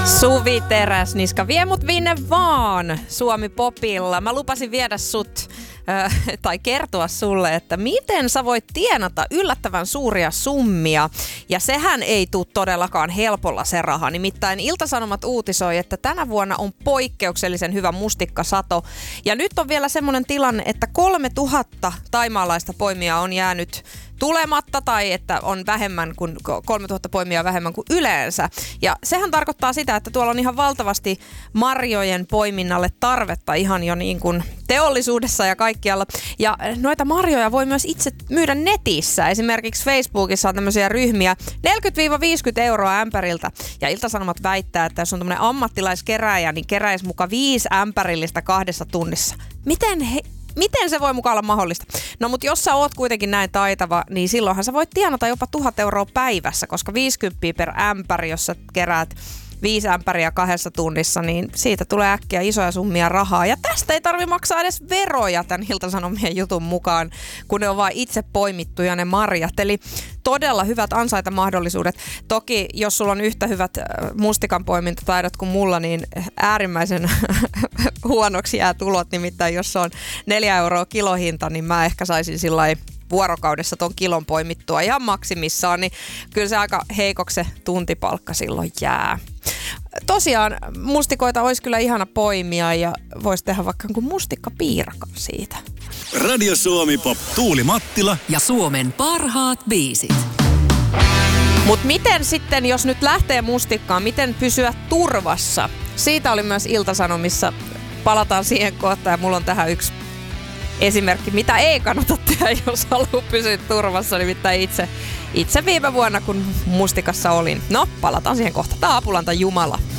Suvi Teräsniska, vie mut minne vaan Suomi Popilla. Mä lupasin viedä sut tai kertoa sulle, että miten sä voit tienata yllättävän suuria summia. Ja sehän ei tule todellakaan helpolla se raha. Nimittäin Ilta-Sanomat uutisoi, että tänä vuonna on poikkeuksellisen hyvä mustikkasato. Ja nyt on vielä semmoinen tilanne, että 3000 thaimaalaista poimia on jäänyt tulematta tai että on vähemmän kuin 3000 poimia vähemmän kuin yleensä. Ja sehän tarkoittaa sitä, että tuolla on ihan valtavasti marjojen poiminnalle tarvetta ihan jo niin kuin teollisuudessa ja kaikkialla. Ja noita marjoja voi myös itse myydä netissä. Esimerkiksi Facebookissa on tämmöisiä ryhmiä 40-50 euroa ämpäriltä. Ja Ilta-Sanomat väittää, että jos on tämmöinen ammattilaiskeräjä, niin keräisi muka 5 ämpärillistä 2 tunnissa. Miten se voi mukaan olla mahdollista? No mut jos sä oot kuitenkin näin taitava, niin silloinhan sä voit tienata jopa 1000 euroa päivässä, koska 50 per ämpäri, jos sä keräät 5 ämpäriä 2 tunnissa, niin siitä tulee äkkiä isoja summia rahaa. Ja tästä ei tarvi maksaa edes veroja tämän Ilta-Sanomien jutun mukaan, kun ne on vaan itse poimittuja ne marjat. Eli todella hyvät ansaintamahdollisuudet. Toki, jos sulla on yhtä hyvät mustikan poimintataidot kuin mulla, niin äärimmäisen huonoksi jää tulot. Nimittäin jos se on 4 euroa kilohinta, niin mä ehkä saisin sillai vuorokaudessa ton kilon poimittua ihan maksimissaan, niin kyllä se aika heikoksi se tuntipalkka silloin jää. Tosiaan mustikoita olisi kyllä ihana poimia ja voisi tehdä vaikka mustikkapiirakan siitä. Radio Suomi Pop, Tuuli Mattila ja Suomen parhaat biisit. Mut miten sitten, jos nyt lähtee mustikkaan, miten pysyä turvassa? Siitä oli myös Ilta-Sanomissa. Palataan siihen kohtaan ja mulla on tähän yksi esimerkki, mitä ei kannata tehdä, jos haluaa pysyä turvassa, nimittäin itse viime vuonna, kun mustikassa olin. No, palataan siihen kohta. Tää Apulanta Jumala.